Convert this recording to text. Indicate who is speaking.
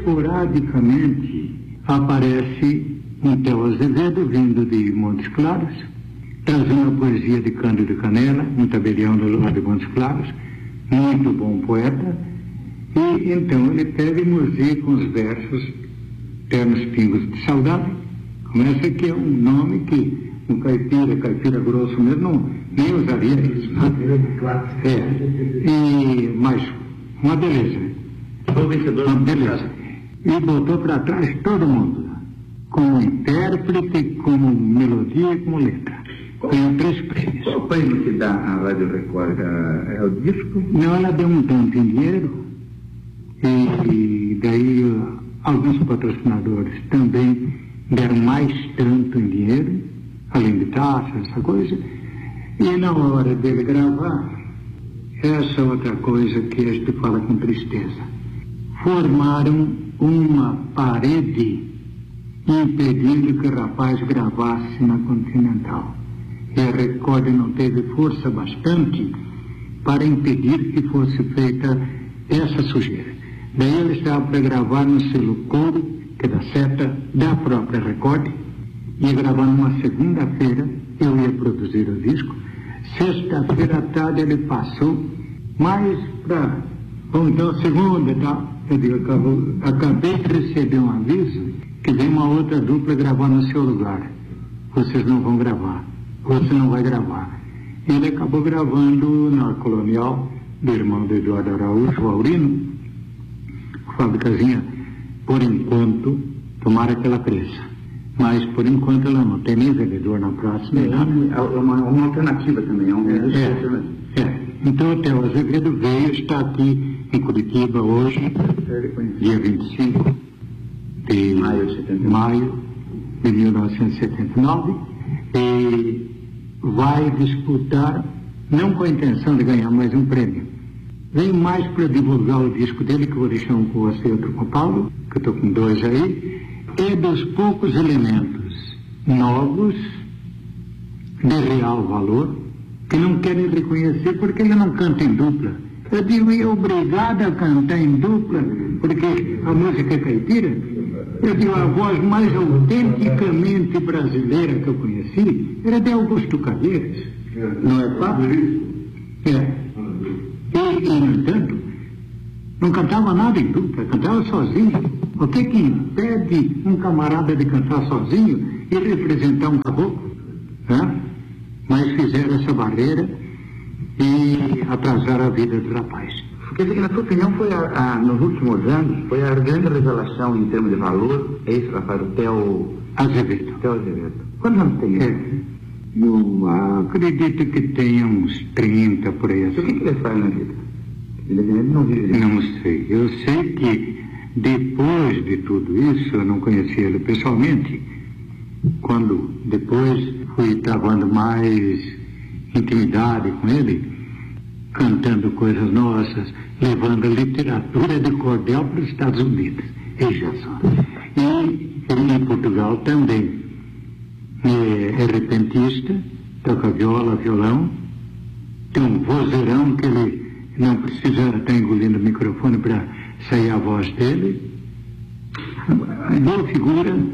Speaker 1: esporadicamente aparece um Theo Azevedo vindo de Montes Claros, trazendo a poesia de Cândido Canela, um tabelião lá de Montes Claros, muito bom poeta, e então ele pega e musica uns versos, Ternos Pingos de Saudade. Começa que é um nome que um caipira grosso mesmo, nem usaria isso. Mas uma beleza.
Speaker 2: Foi o vencedor.
Speaker 1: Uma beleza. E botou para trás todo mundo, como intérprete, como melodia e como letra. Ganhou 3 prêmios.
Speaker 2: Qual o prêmio que dá a Rádio Record? É o disco?
Speaker 1: Não, ela deu um tanto em dinheiro, e daí alguns patrocinadores também deram mais tanto em dinheiro, além de taxas, essa coisa. E na hora dele gravar, essa outra coisa que a gente fala com tristeza, formaram uma parede impedindo que o rapaz gravasse na Continental. E a Record não teve força bastante para impedir que fosse feita essa sujeira. Daí ele estava para gravar no selo Couro, que é da seta da própria Record, ia gravar numa segunda-feira, eu ia produzir o disco. Sexta-feira à tarde ele passou mais para, então segunda e tal. Eu digo, acabei de receber um aviso que vem uma outra dupla gravar no seu lugar. Vocês não vão gravar. Você não vai gravar. Ele acabou gravando na Colonial, do irmão do Eduardo Araújo, o Aurino, fábricazinha, por enquanto, tomara que ela cresça. Mas, por enquanto, ela não tem nem vendedor na praça, nem nada.
Speaker 2: É uma alternativa também,
Speaker 1: Então, o Theo Azevedo está aqui em Curitiba hoje, dia 25 de maio de 1979, e vai disputar, não com a intenção de ganhar mais um prêmio. Veio mais para divulgar o disco dele, que eu vou deixar um com você e outro com o Paulo, que eu estou com 2 aí. É dos poucos elementos novos, de real valor, que não querem reconhecer porque ele não canta em dupla. Eu digo, é obrigado a cantar em dupla, porque a música é caipira. Eu digo, a voz mais autenticamente brasileira que eu conheci era de Augusto Calheiros. Não é fácil? E, no entanto, não cantava nada em dupla, cantava sozinho. O que impede um camarada de cantar sozinho e representar um caboclo? Mas fizeram essa barreira e atrasaram a vida do rapaz.
Speaker 2: Quer dizer que, na sua opinião, foi nos últimos anos, foi a grande revelação em termos de valor, é isso, rapaz, o Theo
Speaker 1: Azevedo.
Speaker 2: Quantos anos tem ele?
Speaker 1: Eu acredito que tenha uns 30 por aí.
Speaker 2: O que ele faz na vida? Ele não vive.
Speaker 1: Não sei. Eu sei que depois de tudo isso, eu não conheci ele pessoalmente. Quando depois fui travando mais intimidade com ele, cantando coisas nossas, levando a literatura de cordel para os Estados Unidos. Veja só. E ele em Portugal também. É repentista, toca viola, violão, tem um vozeirão que ele não precisa estar engolindo o microfone para sair a voz dele. Boa figura,